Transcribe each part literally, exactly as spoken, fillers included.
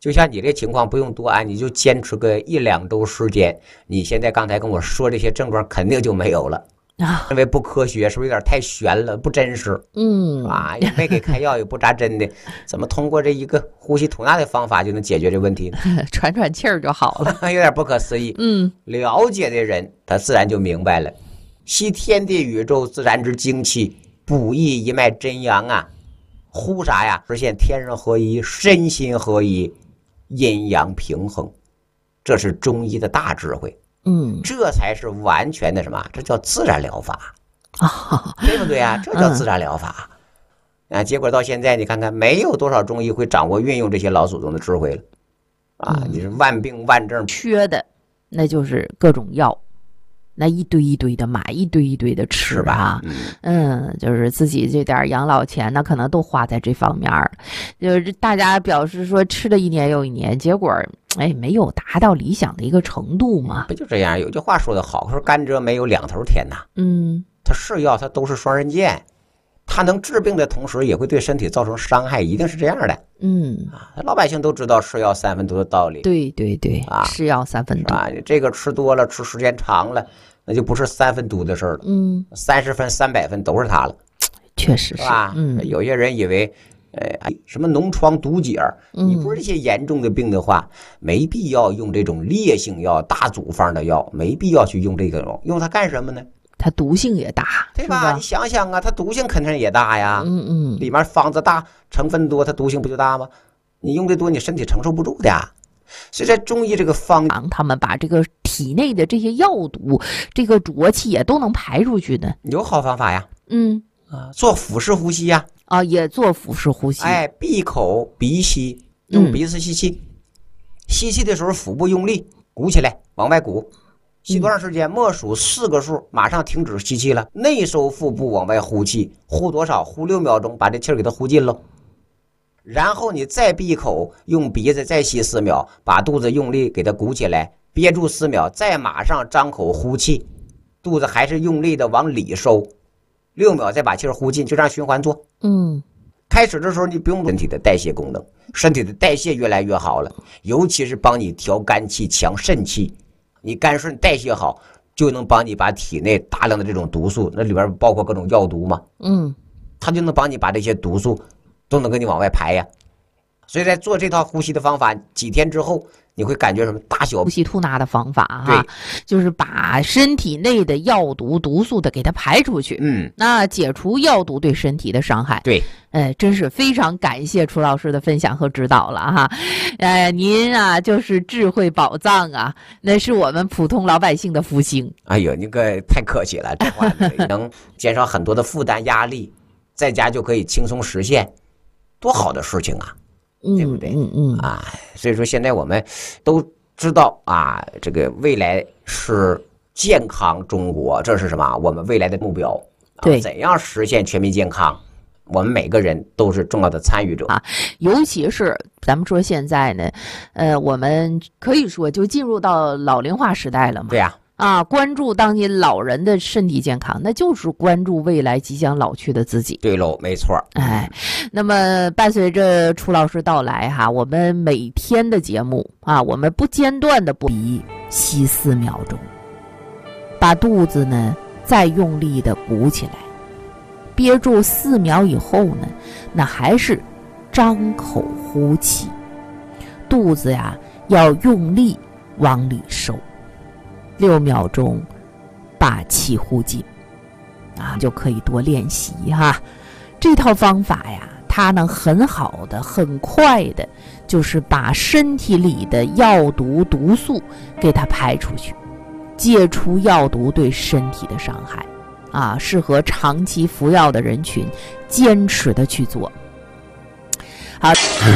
就像你这情况不用多按，你就坚持个一两周时间，你现在刚才跟我说这些症状肯定就没有了。啊，因为不科学，是不是有点太悬了，不真实？ 嗯， 啊，也没给开药，也不扎针的，怎么通过这一个呼吸吐纳的方法就能解决这问题呢？ 喘喘气儿就好了， 有点不可思议。 嗯， 了解的人他自然就明白了，吸天地宇宙自然之精气，补益一脉真阳啊，呼啥呀？实现天人合一，身心合一，阴阳平衡，这是中医的大智慧。 嗯， 这才是完全的什么？这叫自然疗法啊，对不对啊？这叫自然疗法、嗯、啊！结果到现在，你看看，没有多少中医会掌握运用这些老祖宗的智慧了啊！嗯、你是万病万症缺的，那就是各种药，那一堆一堆的买，一堆一堆的吃吧。嗯, 嗯，就是自己这点养老钱，那可能都花在这方面儿。就是大家表示说吃了一年又一年，结果。哎，没有达到理想的一个程度嘛？ 不就这样？有句话说得好，说甘蔗没有两头甜呐。 嗯， 它是药，它都是双刃剑，它能治病的同时，也会对身体造成伤害，一定是这样的。 嗯啊，老百姓都知道是药三分毒的道理。 对对对，啊，是药三分毒啊，你这个吃多了，吃时间长了，那就不是三分毒的事了。 嗯， 三十分、三百分都是它了。 确实是吧？ 嗯， 有些人以为。呃，什么脓疮毒解儿，你不是这些严重的病的话，嗯、没必要用这种烈性药、大组方的药，没必要去用这个用，用它干什么呢？ 它毒性也大， 对吧？你想想啊，它毒性肯定也大呀。 嗯嗯， 里面方子大，成分多，它毒性不就大吗？你用的多，你身体承受不住的呀。所以在中医这个方， 他们把这个体内的这些药毒、这个浊气也都能排出去的， 有好方法呀。 嗯啊，做腹式呼吸呀。 啊，也做腹式呼吸。 哎，闭口鼻吸，用鼻子吸气。嗯、吸气的时候，腹部用力鼓起来，往外鼓。吸多长时间？默数四个数，马上停止吸气了。内收腹部，往外呼气，呼多少？呼六秒钟，把这气儿给它呼尽喽。然后你再闭口，用鼻子再吸四秒，把肚子用力给它鼓起来，憋住四秒，再马上张口呼气，肚子还是用力的往里收。六秒再把气儿呼进，就这样循环做。 嗯， 开始的时候你不用身体的代谢功能，身体的代谢越来越好了，尤其是帮你调肝气、强肾气。你肝肾代谢好，就能帮你把体内大量的这种毒素，那里边包括各种药毒嘛， 嗯， 它就能帮你把这些毒素都能给你往外排呀。所以在做这套呼吸的方法，几天之后。你会感觉什么？大小呼吸吐纳的方法哈，就是把身体内的药毒毒素的给它排出去， 嗯， 那解除药毒对身体的伤害。 对， 呃，真是非常感谢楚老师的分享和指导了哈，呃，您啊就是智慧宝藏啊，那是我们普通老百姓的福星。 哎呦，那个太客气了，这话能减少很多的负担压力，在家就可以轻松实现，多好的事情啊！对不对？ 嗯嗯啊，所以说现在我们都知道啊，这个未来是健康中国，这是什么？我们未来的目标。 对， 啊、怎样实现全民健康？我们每个人都是重要的参与者啊，尤其是咱们说现在呢，呃，我们可以说就进入到老龄化时代了嘛。 对呀、 啊。啊，关注当今老人的身体健康，那就是关注未来即将老去的自己。 对喽，没错。 哎，那么伴随着楚老师到来哈，我们每天的节目啊，我们不间断的不离吸四秒钟，把肚子呢再用力的鼓起来，憋住四秒以后呢，那还是张口呼气，肚子呀要用力往里收。六秒钟把气呼尽啊，就可以多练习哈。这套方法呀，它能很好的很快的就是把身体里的药毒毒素给它排出去，戒除药毒对身体的伤害啊，适合长期服药的人群坚持的去做。好，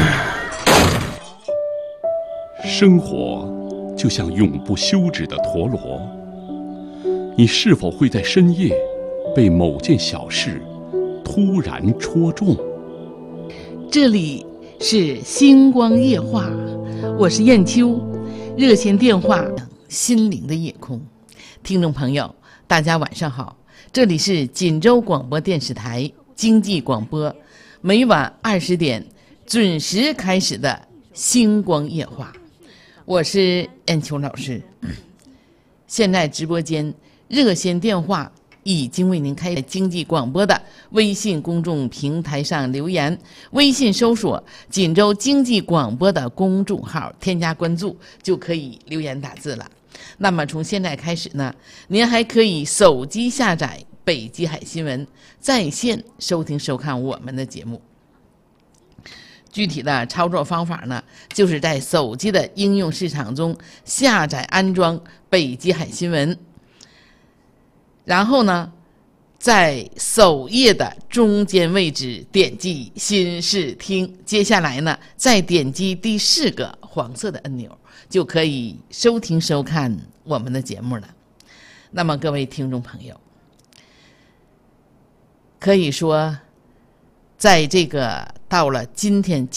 生活就像永不休止的陀螺，你是否会在深夜被某件小事突然戳中？ 这里是星光夜话，我是燕秋，热线电话心灵的夜空。听众朋友大家晚上好，这里是锦州广播电视台经济广播，每晚二十点准时开始的星光夜话，我是燕秋老师。现在直播间热线电话已经为您开在经济广播的微信公众平台上留言，微信搜索锦州经济广播的公众号，添加关注就可以留言打字了。那么从现在开始呢，您还可以手机下载北极海新闻，在线收听收看我们的节目。具体的操作方法呢，就是在手机的应用市场中下载安装北极海新闻，然后呢，在首页的中间位置点击新视听，接下来呢，再点击第四个黄色的按钮，就可以收听收看我们的节目了。那么各位听众朋友，可以说在这个到了今天